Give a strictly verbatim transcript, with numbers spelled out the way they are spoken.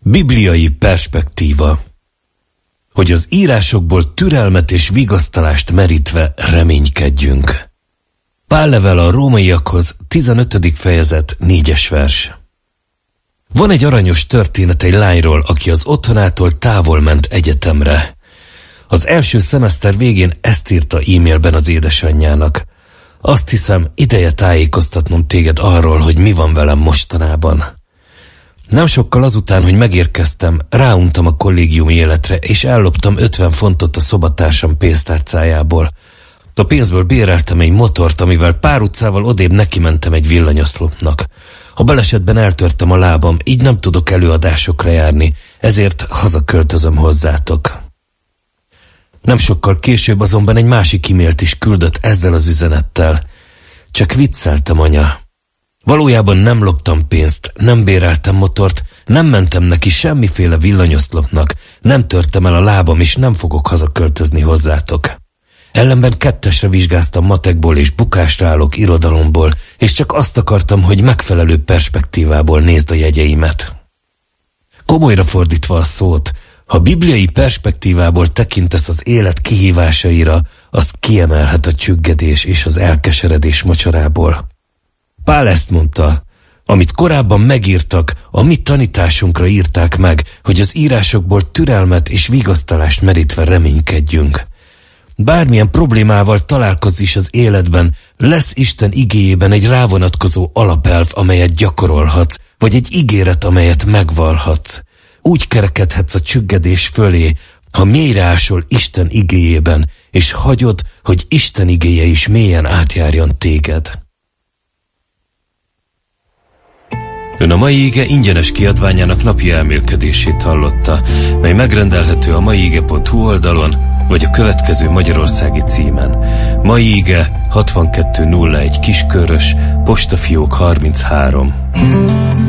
Bibliai perspektíva. Hogy az írásokból türelmet és vigasztalást merítve reménykedjünk. Pál levele a rómaiakhoz, tizenötödik fejezet, négyes vers. Van egy aranyos történet egy lányról, aki az otthonától távol ment egyetemre. Az első szemeszter végén ezt írta e-mailben az édesanyjának. Azt hiszem, ideje tájékoztatnom téged arról, hogy mi van velem mostanában. Nem sokkal azután, hogy megérkeztem, ráuntam a kollégiumi életre, és elloptam ötven fontot a szobatársam pénztárcájából. A pénzből béreltem egy motort, amivel pár utcával odébb nekimentem egy villanyoszlopnak. A balesetben eltörtem a lábam, így nem tudok előadásokra járni, ezért hazaköltözöm hozzátok. Nem sokkal később azonban egy másik e-mailt is küldött ezzel az üzenettel. Csak vicceltem, anya. Valójában nem loptam pénzt, nem béreltem motort, nem mentem neki semmiféle villanyoszlopnak, nem törtem el a lábam, és nem fogok hazaköltözni hozzátok. Ellenben kettesre vizsgáztam matekból, és bukásra állok irodalomból, és csak azt akartam, hogy megfelelő perspektívából nézd a jegyeimet. Komolyra fordítva a szót, ha bibliai perspektívából tekintesz az élet kihívásaira, az kiemelhet a csüggedés és az elkeseredés mocsarából. Pál ezt mondta, amit korábban megírtak, a mi tanításunkra írták meg, hogy az írásokból türelmet és vigasztalást merítve reménykedjünk. Bármilyen problémával találkozz is az életben, lesz Isten igéjében egy rávonatkozó alapelv, amelyet gyakorolhatsz, vagy egy ígéret, amelyet megvallhatsz. Úgy kerekedhetsz a csüggedés fölé, ha mélyre ásol Isten igéjében, és hagyod, hogy Isten igéje is mélyen átjárjon téged. Ön a Mai Ige ingyenes kiadványának napi elmélkedését hallotta, mely megrendelhető a maiige pont hu oldalon, vagy a következő magyarországi címen. Mai Ige hatvankettő nulla egy Kiskörös, postafiók harminchárom.